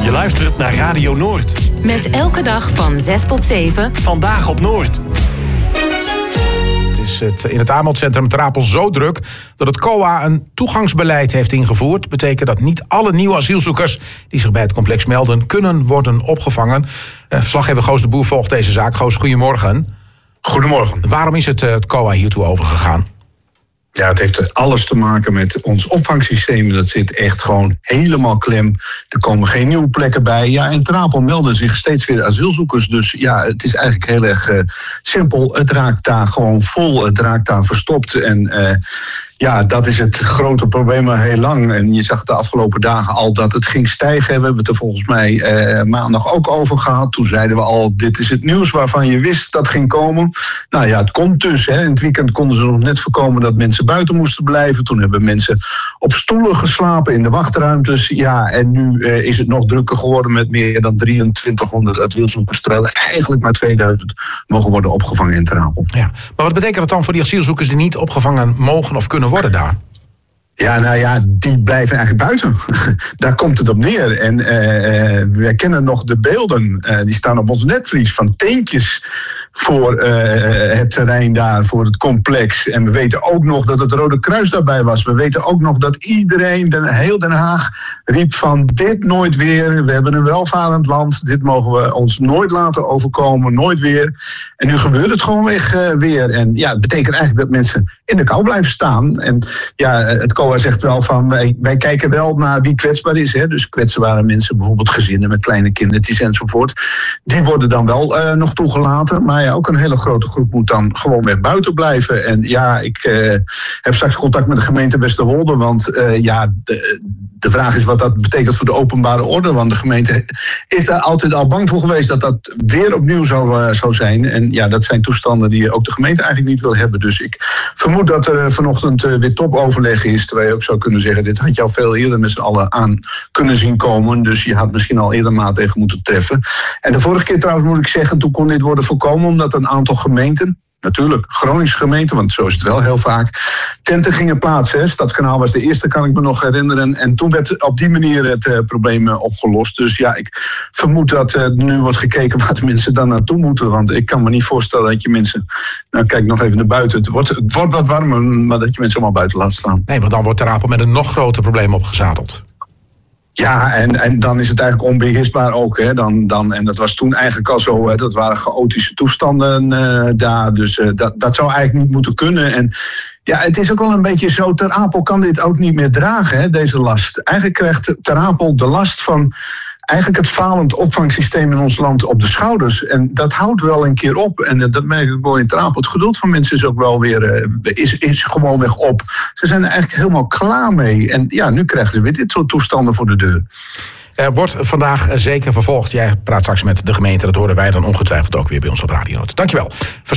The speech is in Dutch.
Je luistert naar Radio Noord. Met elke dag van 6 tot 7. Vandaag op Noord. Het is in het aanmeldcentrum Ter Apel zo druk dat het COA een toegangsbeleid heeft ingevoerd. Betekent dat niet alle nieuwe asielzoekers die zich bij het complex melden kunnen worden opgevangen. Verslaggever Goos de Boer volgt deze zaak. Goos, goedemorgen. Goedemorgen. Waarom is het COA hiertoe overgegaan? Ja, het heeft alles te maken met ons opvangsysteem. Dat zit echt gewoon helemaal klem. Er komen geen nieuwe plekken bij. Ja, in Ter Apel melden zich steeds weer asielzoekers. Dus ja, het is eigenlijk heel erg simpel. Het raakt daar gewoon vol. Het raakt daar verstopt. En ja, dat is het grote probleem al heel lang. En je zag de afgelopen dagen al dat het ging stijgen. We hebben het er volgens mij maandag ook over gehad. Toen zeiden we al, dit is het nieuws waarvan je wist dat ging komen. Nou ja, het komt dus. Hè. In het weekend konden ze nog net voorkomen dat mensen buiten moesten blijven. Toen hebben mensen op stoelen geslapen in de wachtruimtes. Ja, en nu is het nog drukker geworden met meer dan 2300 asielzoekers. Terwijl eigenlijk maar 2000 mogen worden opgevangen in Ter Apel. Ja, maar wat betekent dat dan voor die asielzoekers die niet opgevangen mogen of kunnen worden daar? Ja, nou ja, die blijven eigenlijk buiten. Daar komt het op neer. En we kennen nog de beelden, die staan op ons netvlies, van teentjes voor het terrein daar, voor het complex. En we weten ook nog dat het Rode Kruis daarbij was. We weten ook nog dat iedereen, heel Den Haag, riep van dit nooit weer. We hebben een welvarend land. Dit mogen we ons nooit laten overkomen. Nooit weer. En nu gebeurt het gewoon weer. En ja, het betekent eigenlijk dat mensen in de kou blijven staan. En ja, het COA zegt wel van wij kijken wel naar wie kwetsbaar is. Hè? Dus kwetsbare mensen, bijvoorbeeld gezinnen met kleine kindertjes enzovoort. Die worden dan wel nog toegelaten. Maar ja, ook een hele grote groep moet dan gewoon weg buiten blijven. En ja, ik heb straks contact met de gemeente Westerwolde. Want ja, de vraag is wat dat betekent voor de openbare orde. Want de gemeente is daar altijd al bang voor geweest dat dat weer opnieuw zou zijn. En ja, dat zijn toestanden die ook de gemeente eigenlijk niet wil hebben. Dus ik vermoed dat er vanochtend weer topoverleg is. Terwijl je ook zou kunnen zeggen, dit had je al veel eerder met z'n allen aan kunnen zien komen. Dus je had misschien al eerder maatregelen moeten treffen. En de vorige keer trouwens moet ik zeggen, toen kon dit worden voorkomen omdat een aantal gemeenten, natuurlijk Groningse gemeenten, want zo is het wel heel vaak, tenten gingen plaatsen. Hè. Stadskanaal was de eerste, kan ik me nog herinneren. En toen werd op die manier het probleem opgelost. Dus ja, ik vermoed dat nu wordt gekeken waar de mensen dan naartoe moeten. Want ik kan me niet voorstellen dat je mensen, nou kijk nog even naar buiten, het wordt wat warmer, maar dat je mensen allemaal buiten laat staan. Nee, want dan wordt Ter Apel met een nog groter probleem opgezadeld. Ja, en dan is het eigenlijk onbeheersbaar ook. Hè. En dat was toen eigenlijk al zo. Hè. Dat waren chaotische toestanden daar. Dus dat zou eigenlijk niet moeten kunnen. En ja, het is ook wel een beetje zo. Ter Apel kan dit ook niet meer dragen, hè, deze last. Eigenlijk krijgt Ter Apel de last van eigenlijk het falend opvangsysteem in ons land op de schouders. En dat houdt wel een keer op. En dat merk ik wel in Ter Apel. Het geduld van mensen is ook wel weer is gewoon weg op. Ze zijn er eigenlijk helemaal klaar mee. En ja, nu krijgen ze weer dit soort toestanden voor de deur. Er wordt vandaag zeker vervolgd. Jij praat straks met de gemeente. Dat horen wij dan ongetwijfeld ook weer bij ons op Radio Noord. Dankjewel.